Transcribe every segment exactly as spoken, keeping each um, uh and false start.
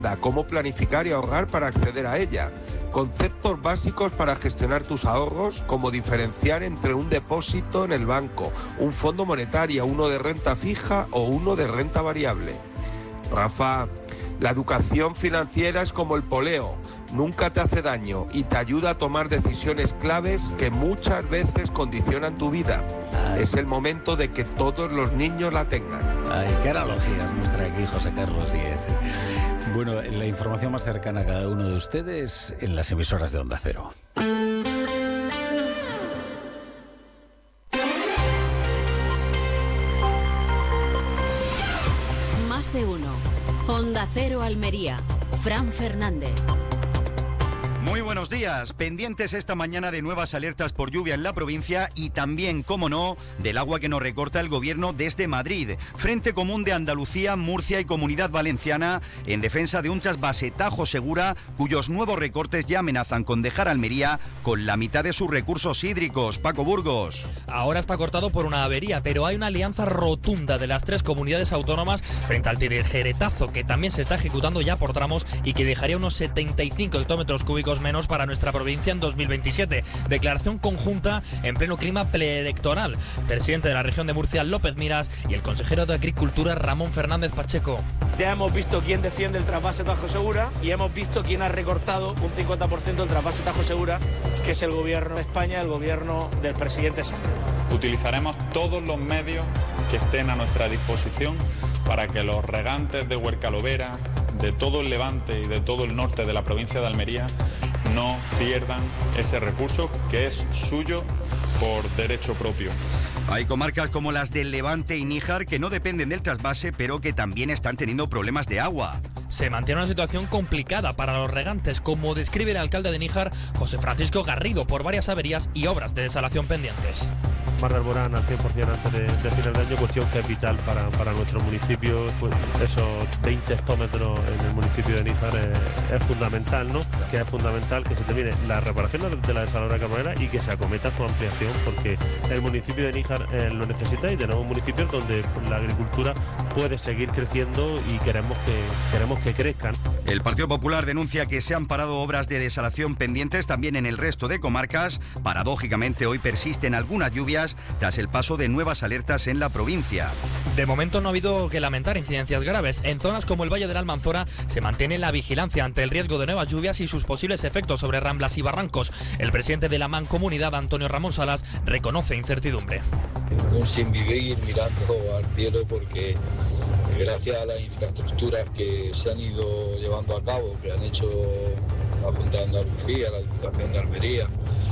cómo planificar y ahorrar para acceder a ella. Conceptos básicos para gestionar tus ahorros, como diferenciar entre un depósito en el banco, un fondo monetario, uno de renta fija o uno de renta variable. Rafa, la educación financiera es como el poleo, nunca te hace daño y te ayuda a tomar decisiones claves que muchas veces condicionan tu vida. Ay. Es el momento de que todos los niños la tengan. Ay, qué analogías nos trae aquí José Carlos Díez. Bueno, la información más cercana a cada uno de ustedes en las emisoras de Onda Cero. Más de uno. Onda Cero Almería. Fran Fernández. Muy buenos días. Pendientes esta mañana de nuevas alertas por lluvia en la provincia y también, como no, del agua que nos recorta el gobierno desde Madrid. Frente Común de Andalucía, Murcia y Comunidad Valenciana en defensa de un trasvase Tajo Segura, cuyos nuevos recortes ya amenazan con dejar a Almería con la mitad de sus recursos hídricos. Paco Burgos. Ahora está cortado por una avería, pero hay una alianza rotunda de las tres comunidades autónomas frente al tijeretazo que también se está ejecutando ya por tramos y que dejaría unos setenta y cinco hectómetros cúbicos menos para nuestra provincia en dos mil veintisiete. Declaración conjunta en pleno clima preelectoral. Presidente de la región de Murcia, López Miras, y el consejero de Agricultura, Ramón Fernández Pacheco. Ya hemos visto quién defiende el trasvase Tajo Segura y hemos visto quién ha recortado un cincuenta por ciento el trasvase Tajo Segura, que es el gobierno de España, el gobierno del presidente Sánchez. Utilizaremos todos los medios que estén a nuestra disposición para que los regantes de Huercalovera, de todo el levante y de todo el norte de la provincia de Almería no pierdan ese recurso que es suyo por derecho propio. Hay comarcas como las del Levante y Níjar que no dependen del trasvase, pero que también están teniendo problemas de agua. Se mantiene una situación complicada para los regantes, como describe el alcalde de Níjar, José Francisco Garrido, por varias averías y obras de desalación pendientes. Mar de Alborán al cien por ciento antes de, de final de año, cuestión que es vital para, para nuestro municipio. Pues esos veinte hectómetros en el municipio de Níjar es, es fundamental, ¿no? Que es fundamental que se termine la reparación de la desaladora carbonera y que se acometa su ampliación, porque el municipio de Níjar eh, lo necesita y tenemos municipios donde la agricultura puede seguir creciendo y queremos que, queremos que crezcan. El Partido Popular denuncia que se han parado obras de desalación pendientes también en el resto de comarcas. Paradójicamente, hoy persisten algunas lluvias tras el paso de nuevas alertas en la provincia. De momento no ha habido que lamentar incidencias graves. En zonas como el Valle de la Almanzora se mantiene la vigilancia ante el riesgo de nuevas lluvias y sus posibles efectos sobre ramblas y barrancos. El presidente de la Mancomunidad, Antonio Ramón Salas, reconoce incertidumbre. Un sin vivir mirando al cielo, porque gracias a las infraestructuras que se han ido llevando a cabo, que han hecho la Junta de Andalucía, la Diputación de Almería,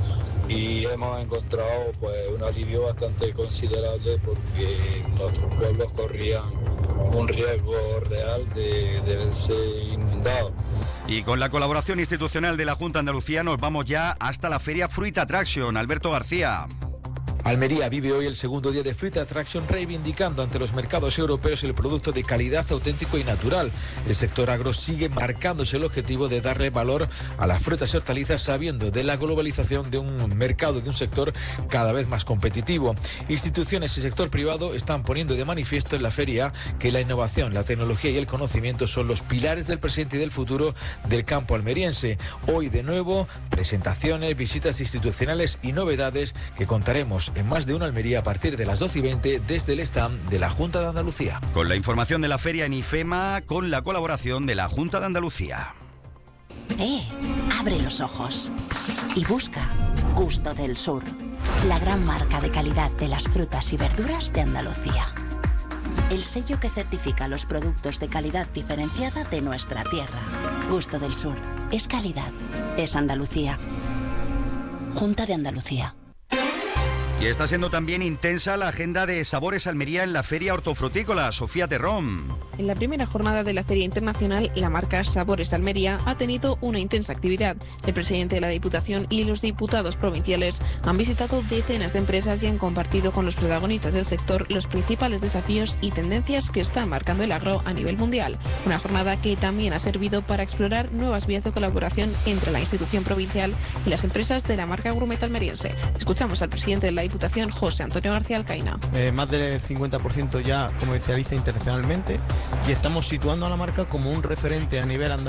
y hemos encontrado pues un alivio bastante considerable, porque nuestros pueblos corrían un riesgo real de, de verse inundados. Y con la colaboración institucional de la Junta de Andalucía nos vamos ya hasta la feria Fruit Attraction. Alberto García. Almería vive hoy el segundo día de Fruit Attraction, reivindicando ante los mercados europeos el producto de calidad auténtico y natural. El sector agro sigue marcándose el objetivo de darle valor a las frutas y hortalizas, sabiendo de la globalización de un mercado, de un sector cada vez más competitivo. Instituciones y sector privado están poniendo de manifiesto en la feria que la innovación, la tecnología y el conocimiento son los pilares del presente y del futuro del campo almeriense. Hoy de nuevo, presentaciones, visitas institucionales y novedades que contaremos en Más de Uno Almería a partir de las doce y veinte desde el stand de la Junta de Andalucía. Con la información de la feria en IFEMA, con la colaboración de la Junta de Andalucía. ¡Eh! Abre los ojos y busca Gusto del Sur, la gran marca de calidad de las frutas y verduras de Andalucía. El sello que certifica los productos de calidad diferenciada de nuestra tierra. Gusto del Sur. Es calidad. Es Andalucía. Junta de Andalucía. Y está siendo también intensa la agenda de Sabores Almería en la Feria Hortofrutícola. Sofía Terrón. En la primera jornada de la Feria Internacional, la marca Sabores Almería ha tenido una intensa actividad. El presidente de la Diputación y los diputados provinciales han visitado decenas de empresas y han compartido con los protagonistas del sector los principales desafíos y tendencias que están marcando el agro a nivel mundial. Una jornada que también ha servido para explorar nuevas vías de colaboración entre la institución provincial y las empresas de la marca gourmet almeriense. Escuchamos al presidente de la Diputación, José Antonio García Alcaina. Eh, más del cincuenta por ciento ya comercializa internacionalmente y estamos situando a la marca como un referente a nivel andaluz